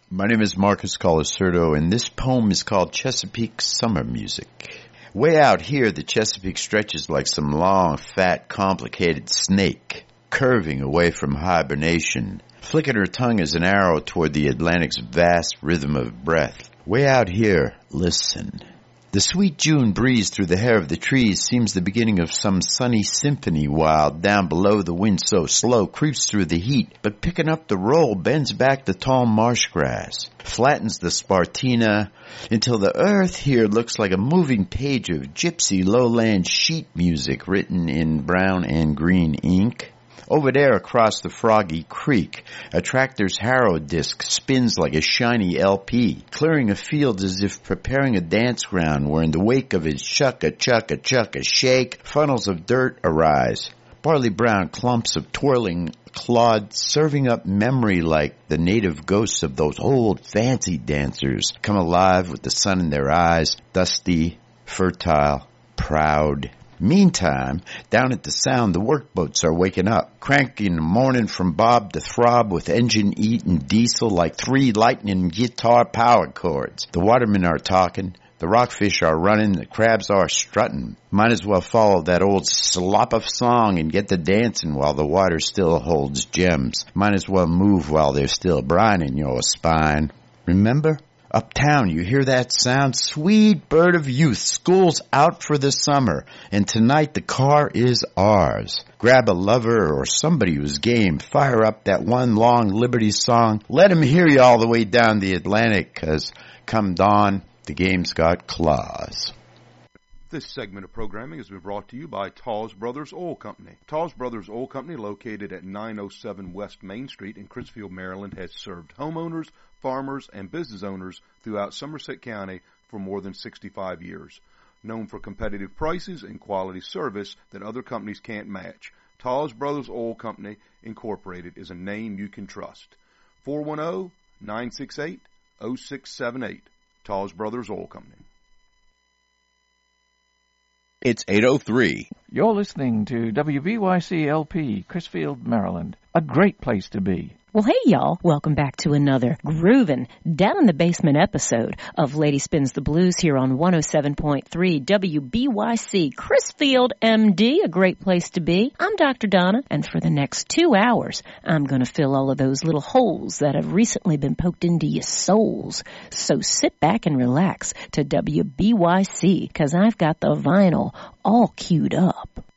My name is Marcus Colasurdo, and this poem is called Chesapeake Summer Music. Way out here, the Chesapeake stretches like some long, fat, complicated snake, curving away from hibernation, flicking her tongue as an arrow toward the Atlantic's vast rhythm of breath. Way out here, listen. The sweet June breeze through the hair of the trees seems the beginning of some sunny symphony, while down below the wind so slow creeps through the heat, but picking up the roll bends back the tall marsh grass, flattens the spartina, until the earth here looks like a moving page of gypsy lowland sheet music written in brown and green ink. Over there across the Froggy Creek, a tractor's harrow disc spins like a shiny LP, clearing a field as if preparing a dance ground where in the wake of his chucka shake, funnels of dirt arise. Barley brown clumps of twirling clod serving up memory like the native ghosts of those old fancy dancers come alive with the sun in their eyes, dusty, fertile, proud. Meantime, down at the Sound, the workboats are waking up, cranking the morning from bob to throb with engine-eating diesel like 3 lightning guitar power chords. The watermen are talking, the rockfish are running, the crabs are strutting. Might as well follow that old slop of song and get to dancing while the water still holds gems. Might as well move while there's still brine in your spine. Remember? Uptown, you hear that sound? Sweet bird of youth, school's out for the summer, and tonight the car is ours. Grab a lover or somebody who's game, fire up that one long Liberty song, let 'em hear you all the way down the Atlantic, 'cause come dawn, the game's got claws. This segment of programming has been brought to you by Tawes Brothers Oil Company. Tawes Brothers Oil Company, located at 907 West Main Street in Crisfield, Maryland, has served homeowners, farmers, and business owners throughout Somerset County for more than 65 years. Known for competitive prices and quality service that other companies can't match, Tawes Brothers Oil Company, Incorporated, is a name you can trust. 410-968-0678. Tawes Brothers Oil Company. It's 8:03. You're listening to WBYC LP, Crisfield, Maryland. A great place to be. Well, hey, y'all. Welcome back to another groovin' down in the basement episode of Lady Spins the Blues here on 107.3 WBYC Crisfield, MD, a great place to be. I'm Dr. Donna, and for the next 2 hours, I'm going to fill all of those little holes that have recently been poked into your souls. So sit back and relax to WBYC, because I've got the vinyl all queued up.